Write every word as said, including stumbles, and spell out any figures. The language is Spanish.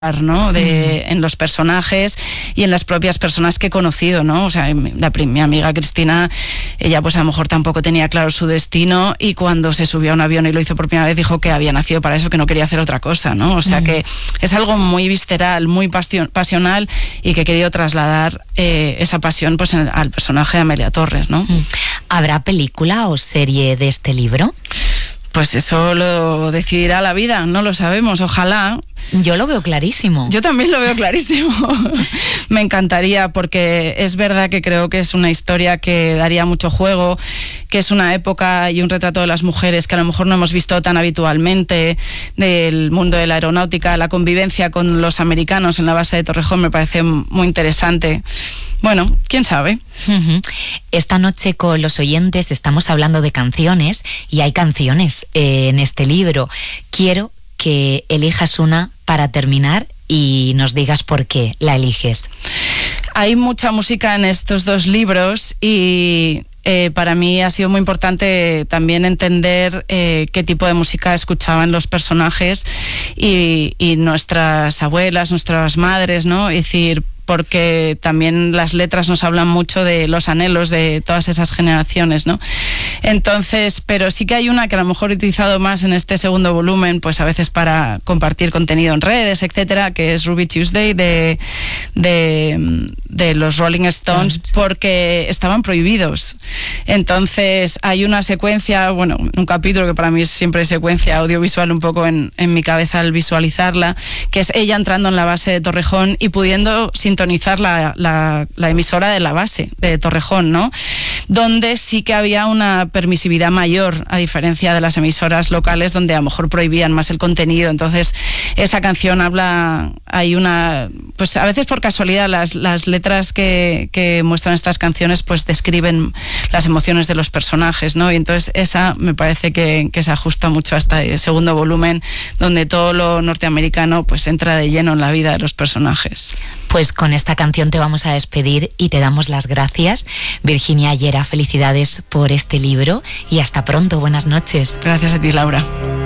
¿no? De, en los personajes y en las propias personas que he conocido, ¿no? O sea, la, mi amiga Cristina, ella pues a lo mejor tampoco tenía claro su destino, y cuando se subió a un avión y lo hizo por primera vez dijo que había nacido para eso, que no quería hacer otra cosa, ¿no? O sea, mm. que es algo muy visceral, muy passion, pasional, y que he querido trasladar eh, esa pasión pues en, al personaje de Amelia Torres, ¿no? Mm. ¿Habrá película o serie de este libro? Pues eso lo decidirá la vida, no lo sabemos, ojalá. Yo lo veo clarísimo. Yo también lo veo clarísimo. Me encantaría, porque es verdad que creo que es una historia que daría mucho juego, que es una época y un retrato de las mujeres que a lo mejor no hemos visto tan habitualmente, del mundo de la aeronáutica, la convivencia con los americanos en la base de Torrejón me parece muy interesante. Bueno, quién sabe. Uh-huh. Esta noche con los oyentes estamos hablando de canciones, y hay canciones eh, en este libro. Quiero que elijas una para terminar y nos digas por qué la eliges. Hay mucha música en estos dos libros, y eh, para mí ha sido muy importante también entender eh, qué tipo de música escuchaban los personajes y, y nuestras abuelas, nuestras madres, ¿no? Es decir, porque también las letras nos hablan mucho de los anhelos de todas esas generaciones, ¿no? Entonces, pero sí que hay una que a lo mejor he utilizado más en este segundo volumen, pues a veces para compartir contenido en redes, etcétera, que es Ruby Tuesday de, de, de los Rolling Stones, porque estaban prohibidos. Entonces hay una secuencia, bueno, un capítulo que para mí es siempre secuencia audiovisual un poco en, en mi cabeza al visualizarla, que es ella entrando en la base de Torrejón y pudiendo sintonizar la, la, la emisora de la base de Torrejón, ¿no? Donde sí que había una permisividad mayor, a diferencia de las emisoras locales donde a lo mejor prohibían más el contenido. Entonces esa canción habla, hay una, pues a veces por casualidad las, las letras que, que muestran estas canciones pues describen las emociones de los personajes, ¿no? Y entonces esa me parece que, que se ajusta mucho a este segundo volumen, donde todo lo norteamericano pues entra de lleno en la vida de los personajes. Pues con esta canción te vamos a despedir y te damos las gracias. Virginia Llera, felicidades por este libro y hasta pronto. Buenas noches. Gracias a ti, Laura.